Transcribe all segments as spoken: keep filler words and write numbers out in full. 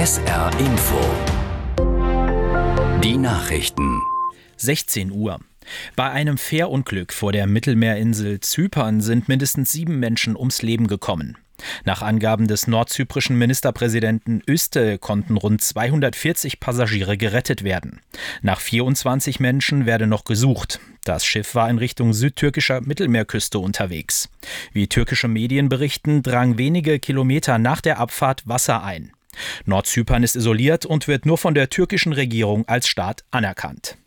S R Info. Die Nachrichten. sechzehn Uhr. Bei einem Fährunglück vor der Mittelmeerinsel Zypern sind mindestens sieben Menschen ums Leben gekommen. Nach Angaben des nordzyprischen Ministerpräsidenten Üste konnten rund zweihundertvierzig Passagiere gerettet werden. Nach vierundzwanzig Menschen werde noch gesucht. Das Schiff war in Richtung südtürkischer Mittelmeerküste unterwegs. Wie türkische Medien berichten, drang wenige Kilometer nach der Abfahrt Wasser ein. Nordzypern ist isoliert und wird nur von der türkischen Regierung als Staat anerkannt.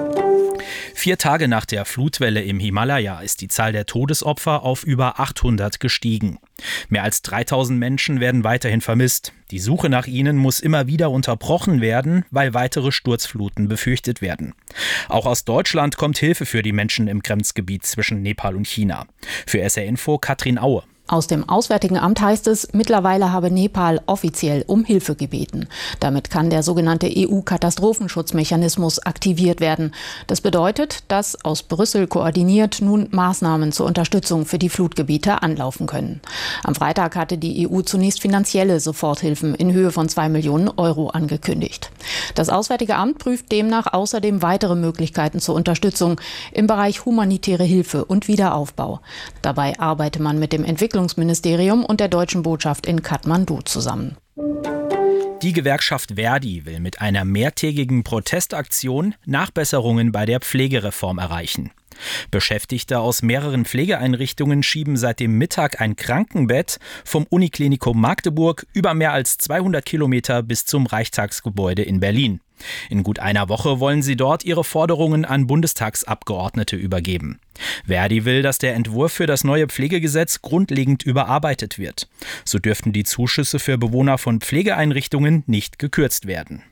Vier Tage nach der Flutwelle im Himalaya ist die Zahl der Todesopfer auf über achthundert gestiegen. Mehr als dreitausend Menschen werden weiterhin vermisst. Die Suche nach ihnen muss immer wieder unterbrochen werden, weil weitere Sturzfluten befürchtet werden. Auch aus Deutschland kommt Hilfe für die Menschen im Grenzgebiet zwischen Nepal und China. Für S R Info Katrin Aue. Aus dem Auswärtigen Amt heißt es, mittlerweile habe Nepal offiziell um Hilfe gebeten. Damit kann der sogenannte E U-Katastrophenschutzmechanismus aktiviert werden. Das bedeutet, dass aus Brüssel koordiniert nun Maßnahmen zur Unterstützung für die Flutgebiete anlaufen können. Am Freitag hatte die E U zunächst finanzielle Soforthilfen in Höhe von zwei Millionen Euro angekündigt. Das Auswärtige Amt prüft demnach außerdem weitere Möglichkeiten zur Unterstützung im Bereich humanitäre Hilfe und Wiederaufbau. Dabei arbeite man mit dem Entwicklungsministerium und der deutschen Botschaft in Kathmandu zusammen. Die Gewerkschaft Verdi will mit einer mehrtägigen Protestaktion Nachbesserungen bei der Pflegereform erreichen. Beschäftigte aus mehreren Pflegeeinrichtungen schieben seit dem Mittag ein Krankenbett vom Uniklinikum Magdeburg über mehr als zweihundert Kilometer bis zum Reichstagsgebäude in Berlin. In gut einer Woche wollen sie dort ihre Forderungen an Bundestagsabgeordnete übergeben. Verdi will, dass der Entwurf für das neue Pflegegesetz grundlegend überarbeitet wird. So dürften die Zuschüsse für Bewohner von Pflegeeinrichtungen nicht gekürzt werden.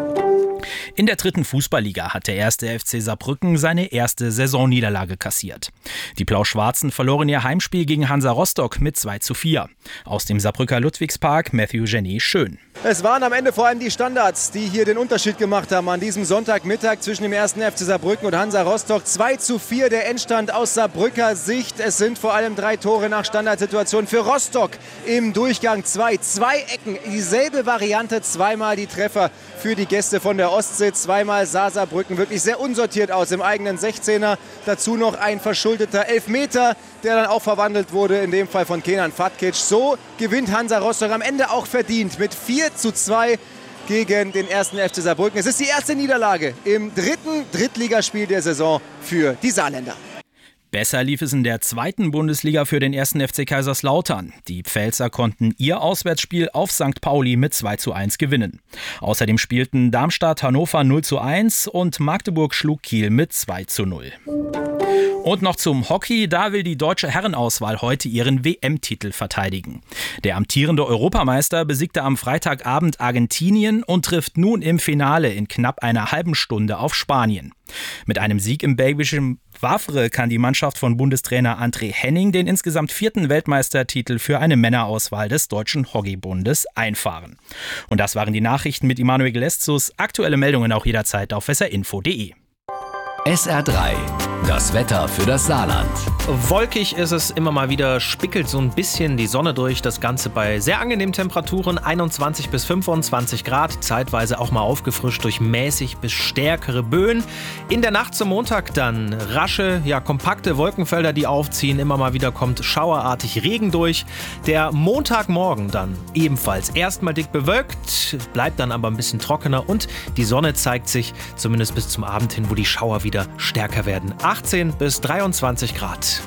In der dritten Fußballliga hat der erste F C Saarbrücken seine erste Saisonniederlage kassiert. Die Blau-Schwarzen verloren ihr Heimspiel gegen Hansa Rostock mit zwei zu vier. Aus dem Saarbrücker Ludwigspark Matthew Jenny Schön. Es waren am Ende vor allem die Standards, die hier den Unterschied gemacht haben an diesem Sonntagmittag zwischen dem ersten F C Saarbrücken und Hansa Rostock. zwei zu vier der Endstand aus Saarbrücker Sicht. Es sind vor allem drei Tore nach Standardsituation für Rostock im Durchgang. Zwei, zwei Ecken, dieselbe Variante, zweimal die Treffer für die Gäste von der Ostsee. Zweimal sah Saarbrücken wirklich sehr unsortiert aus im eigenen sechzehner. Dazu noch ein verschuldeter Elfmeter, der dann auch verwandelt wurde, in dem Fall von Kenan Fatkic. So gewinnt Hansa Rostock am Ende auch verdient mit vier zu zwei gegen den ersten F C Saarbrücken. Es ist die erste Niederlage im dritten Drittligaspiel der Saison für die Saarländer. Besser lief es in der zweiten Bundesliga für den ersten F C Kaiserslautern. Die Pfälzer konnten ihr Auswärtsspiel auf Sankt Pauli mit zwei zu eins gewinnen. Außerdem spielten Darmstadt Hannover null zu eins und Magdeburg schlug Kiel mit zwei zu null. Und noch zum Hockey, da will die deutsche Herrenauswahl heute ihren W M-Titel verteidigen. Der amtierende Europameister besiegte am Freitagabend Argentinien und trifft nun im Finale in knapp einer halben Stunde auf Spanien. Mit einem Sieg im belgischen Wavre kann die Mannschaft von Bundestrainer André Henning den insgesamt vierten Weltmeistertitel für eine Männerauswahl des Deutschen Hockeybundes einfahren. Und das waren die Nachrichten mit Immanuel Geleszus. Aktuelle Meldungen auch jederzeit auf s r info punkt d e. S R drei. Das Wetter für das Saarland. Wolkig ist es immer mal wieder, spickelt so ein bisschen die Sonne durch. Das Ganze bei sehr angenehmen Temperaturen, einundzwanzig bis fünfundzwanzig Grad. Zeitweise auch mal aufgefrischt durch mäßig bis stärkere Böen. In der Nacht zum Montag dann rasche, ja kompakte Wolkenfelder, die aufziehen. Immer mal wieder kommt schauerartig Regen durch. Der Montagmorgen dann ebenfalls erstmal dick bewölkt, bleibt dann aber ein bisschen trockener und die Sonne zeigt sich zumindest bis zum Abend hin, wo die Schauer wieder stärker werden. achtzehn bis dreiundzwanzig Grad.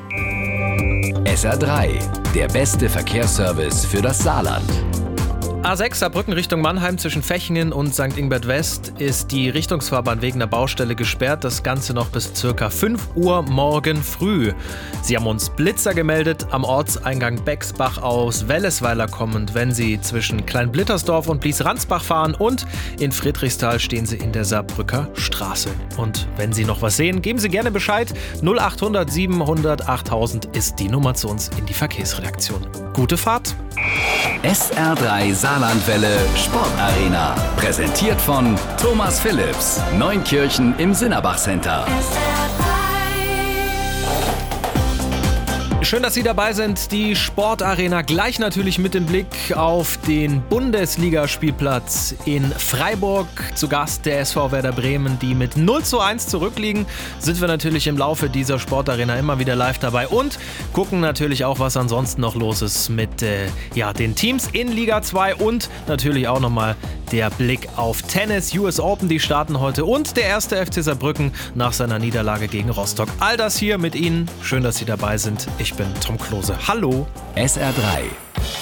S R drei, der beste Verkehrsservice für das Saarland. A sechs Saarbrücken Richtung Mannheim zwischen Fechingen und Sankt Ingbert West ist die Richtungsfahrbahn wegen der Baustelle gesperrt. Das Ganze noch bis ca. fünf Uhr morgen früh. Sie haben uns Blitzer gemeldet am Ortseingang Bexbach aus Wellesweiler kommend, wenn Sie zwischen Kleinblittersdorf und Blies-Ransbach fahren, und in Friedrichsthal stehen Sie in der Saarbrücker Straße. Und wenn Sie noch was sehen, geben Sie gerne Bescheid. null achthundert siebenhundert achttausend ist die Nummer zu uns in die Verkehrsredaktion. Gute Fahrt! S R drei Saarlandwelle Sportarena. Präsentiert von Thomas Phillips. Neunkirchen im Sinnerbach Center. Schön, dass Sie dabei sind. Die Sportarena gleich natürlich mit dem Blick auf den Bundesligaspielplatz in Freiburg. Zu Gast der S V Werder Bremen, die mit null zu eins zurückliegen. Sind wir natürlich im Laufe dieser Sportarena immer wieder live dabei und gucken natürlich auch, was ansonsten noch los ist mit äh, ja, den Teams in Liga zwei und natürlich auch nochmal der Blick auf Tennis. U S Open, die starten heute und der erste F C Saarbrücken nach seiner Niederlage gegen Rostock. All das hier mit Ihnen. Schön, dass Sie dabei sind. Ich bin Tom Klose. Hallo. S R drei,